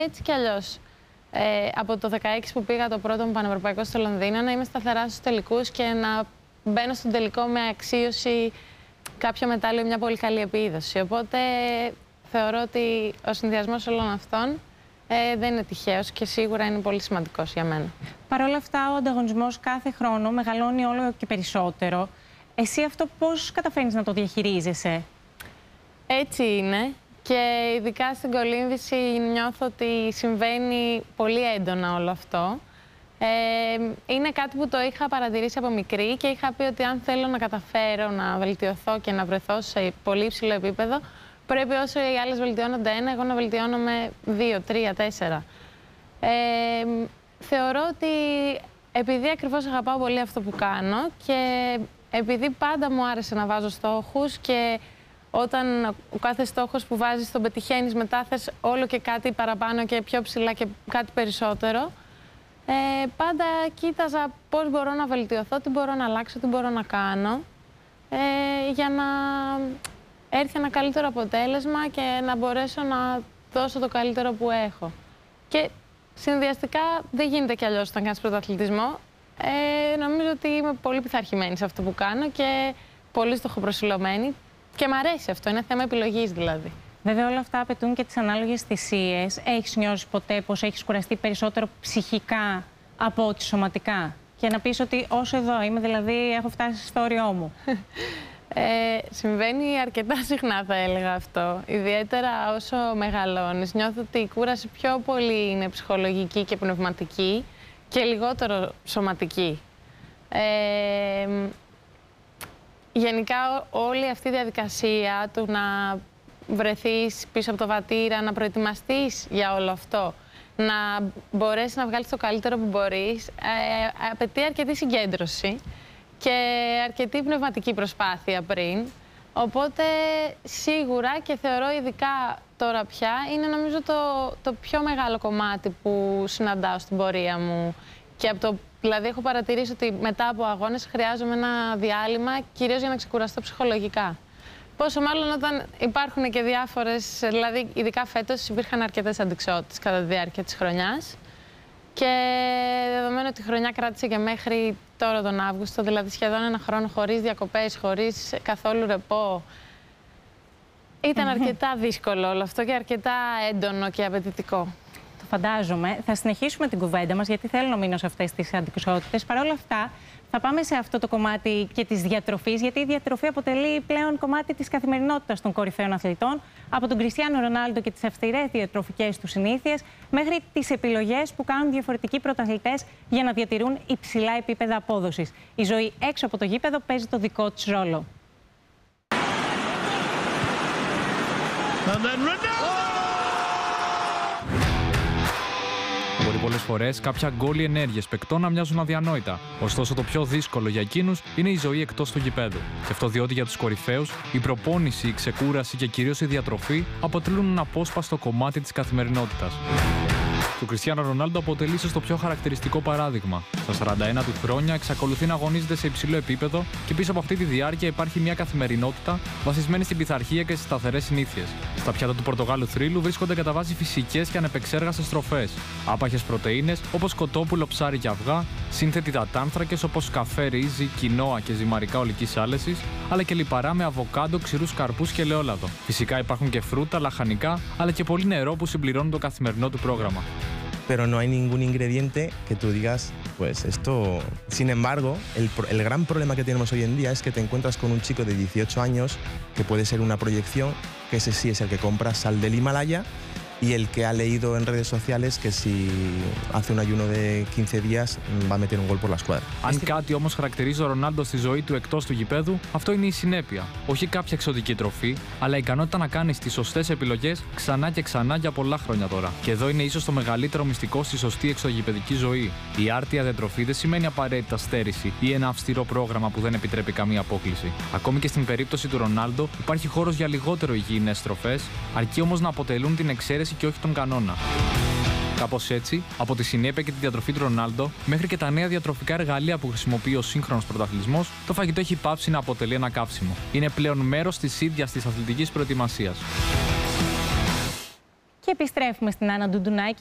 Έτσι κι αλλιώς. Από το 2016 που πήγα το πρώτο μου πανευρωπαϊκό στο Λονδίνο, να είμαι σταθερά στους τελικούς και να μπαίνω στον τελικό με αξίωση κάποιο μετάλλιο, μια πολύ καλή επίδοση. Οπότε θεωρώ ότι ο συνδυασμός όλων αυτών δεν είναι τυχαίος και σίγουρα είναι πολύ σημαντικός για μένα. Παρ' όλα αυτά, ο ανταγωνισμός κάθε χρόνο μεγαλώνει όλο και περισσότερο. Εσύ αυτό πώς καταφέρνεις να το διαχειρίζεσαι? Έτσι είναι. Και ειδικά στην κολύμβηση νιώθω ότι συμβαίνει πολύ έντονα όλο αυτό. Είναι κάτι που το είχα παρατηρήσει από μικρή και είχα πει ότι αν θέλω να καταφέρω να βελτιωθώ και να βρεθώ σε πολύ υψηλό επίπεδο, πρέπει όσο οι άλλες βελτιώνονται ένα, εγώ να βελτιώνομαι 2, 3, 4. Θεωρώ ότι επειδή ακριβώς αγαπάω πολύ αυτό που κάνω και επειδή πάντα μου άρεσε να βάζω στόχους και όταν ο κάθε στόχος που βάζεις τον πετυχαίνεις, μετά θες όλο και κάτι παραπάνω και πιο ψηλά και κάτι περισσότερο. Πάντα κοίταζα πώς μπορώ να βελτιωθώ, τι μπορώ να αλλάξω, τι μπορώ να κάνω για να έρθει ένα καλύτερο αποτέλεσμα και να μπορέσω να δώσω το καλύτερο που έχω. Και συνδυαστικά δεν γίνεται κι αλλιώς όταν κάνεις πρωταθλητισμό. Νομίζω ότι είμαι πολύ πειθαρχημένη σε αυτό που κάνω και πολύ στοχοπροσιλωμένη. Και μ' αρέσει αυτό, είναι θέμα επιλογής δηλαδή. Βέβαια, όλα αυτά απαιτούν και τις ανάλογες θυσίες. Έχεις νιώσει ποτέ πως έχεις κουραστεί περισσότερο ψυχικά από ότι σωματικά? Και να πεις ότι όσο εδώ είμαι, δηλαδή έχω φτάσει στο όριό μου. Συμβαίνει αρκετά συχνά, θα έλεγα αυτό. Ιδιαίτερα όσο μεγαλώνεις, νιώθω ότι η κούραση πιο πολύ είναι ψυχολογική και πνευματική και λιγότερο σωματική. Γενικά όλη αυτή η διαδικασία του να βρεθείς πίσω από το βατήρα, να προετοιμαστείς για όλο αυτό, να μπορέσεις να βγάλεις το καλύτερο που μπορείς, απαιτεί αρκετή συγκέντρωση και αρκετή πνευματική προσπάθεια πριν. Οπότε σίγουρα και θεωρώ ειδικά τώρα πια είναι νομίζω το πιο μεγάλο κομμάτι που συναντάω στην πορεία μου. Και δηλαδή έχω παρατηρήσει ότι μετά από αγώνες χρειάζομαι ένα διάλειμμα κυρίως για να ξεκουραστώ ψυχολογικά. Πόσο μάλλον όταν υπάρχουν και διάφορες, δηλαδή ειδικά φέτος υπήρχαν αρκετές αντιξότητες κατά τη διάρκεια της χρονιάς. Και δεδομένου ότι η χρονιά κράτησε και μέχρι τώρα τον Αύγουστο, δηλαδή σχεδόν ένα χρόνο χωρίς διακοπές, χωρίς καθόλου ρεπό. Ήταν αρκετά δύσκολο όλο αυτό και αρκετά έντονο και απαιτητικό. Το φαντάζομαι. Θα συνεχίσουμε την κουβέντα μας, γιατί θέλω να μείνω σε αυτές τις αντικσότητες. Παρ' όλα αυτά, θα πάμε σε αυτό το κομμάτι και της διατροφής, γιατί η διατροφή αποτελεί πλέον κομμάτι της καθημερινότητας των κορυφαίων αθλητών, από τον Κριστιάνο Ρονάλντο και τις αυστηρές διατροφικές του συνήθειες, μέχρι τις επιλογές που κάνουν διαφορετικοί πρωταθλητές για να διατηρούν υψηλά επίπεδα απόδοσης. Η ζωή έξω από το γήπεδο παίζει το δικό της ρόλο. Μπορεί πολλές φορές κάποια γκόλ ή ενέργειες παικτών να μοιάζουν αδιανόητα. Ωστόσο, το πιο δύσκολο για εκείνους είναι η ζωή εκτός του γηπέδου. Και αυτό διότι για τους κορυφαίους η προπόνηση, η ξεκούραση και κυρίως η διατροφή αποτελούν ένα απόσπαστο κομμάτι της καθημερινότητας. Του Κριστιάνο Ρονάλντο αποτελεί ίσως το πιο χαρακτηριστικό παράδειγμα. Στα 41 του χρόνια εξακολουθεί να αγωνίζεται σε υψηλό επίπεδο και πίσω από αυτή τη διάρκεια υπάρχει μια καθημερινότητα βασισμένη στην πειθαρχία και στις σταθερές συνήθειες. Στα πιάτα του Πορτογάλου θρύλου βρίσκονται κατά βάση φυσικές και ανεπεξέργαστες τροφές. Άπαχες πρωτεΐνες όπως κοτόπουλο, ψάρι και αυγά, σύνθετοι υδατάνθρακες όπως καφέ, ρύζι, κοινόα και ζυμαρικά ολικής άλεσης, αλλά και λιπαρά με αβοκάντο, ξηρούς καρπούς και ελαιόλαδο. Φυσικά υπάρχουν και φρούτα, λαχανικά, αλλά και πολύ νερό που συμπληρώνουν το καθημερινό του πρόγραμμα. Pero no hay ningún ingrediente que tú digas, pues esto... Sin embargo, el gran problema que tenemos hoy en día es que te encuentras con un chico de 18 años que puede ser una proyección, que ese sí es el que compra sal del Himalaya, y el que ha leído en redes sociales que si hace un ayuno de 15 días va a meter un gol por la escuadra. Αν κάτι όμως χαρακτηρίζει τον Ρονάλντο στη ζωή του εκτός του γηπέδου, αυτό είναι η συνέπεια. Όχι κάποια εξωτική τροφή, αλλά η ικανότητα να κάνεις τις σωστές επιλογές ξανά και ξανά για πολλά χρόνια τώρα. Και εδώ είναι ίσως το μεγαλύτερο μυστικό στη σωστή εξωγηπεδική ζωή. Η άρτια διατροφή δεν σημαίνει απαραίτητα στέρηση ή ένα αυστηρό πρόγραμμα που δεν επιτρέπει καμία απόκλιση. Ακόμη και στην περίπτωση του Ρονάλντο υπάρχει χώρος για λιγότερο υγιεινές τροφές, αρκεί όμως να αποτελούν την εξαίρεση και όχι τον κανόνα. Κάπως έτσι, από τη συνέπεια και τη διατροφή του Ρονάλντο μέχρι και τα νέα διατροφικά εργαλεία που χρησιμοποιεί ο σύγχρονος πρωταθλητισμός, το φαγητό έχει πάψει να αποτελεί ένα καύσιμο. Είναι πλέον μέρος της ίδιας της αθλητικής προετοιμασίας. Και επιστρέφουμε στην Άννα Ντουντουνάκη.